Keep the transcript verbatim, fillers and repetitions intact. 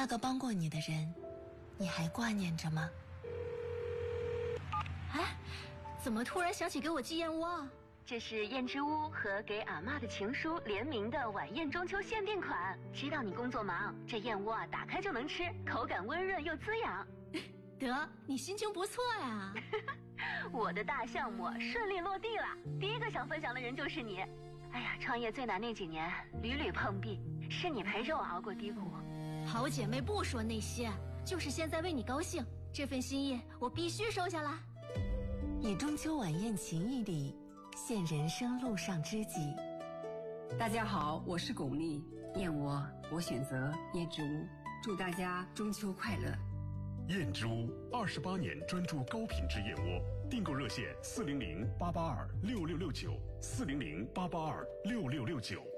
那个帮过你的人，你还挂念着吗？ 哎，怎么突然想起给我寄燕窝啊？ 这是燕之屋和给阿嬷的情书联名的晚宴中秋限定款。知道你工作忙，这燕窝啊打开就能吃，口感温润又滋养。 得，你心情不错呀。 我的大项目顺利落地了，第一个想分享的人就是你。哎呀，创业最难那几年屡屡碰壁，是你陪着我熬过低谷。 好姐妹不说那些，就是现在为你高兴，这份心意我必须收下来。 以中秋晚宴情谊里现人生路上知己。 大家好，我是巩俐，燕窝我选择燕之屋，祝大家中秋快乐。 燕之屋二十八年专注高品质燕窝，订购热线四零零八八二六六六九四零零八八二六六六九。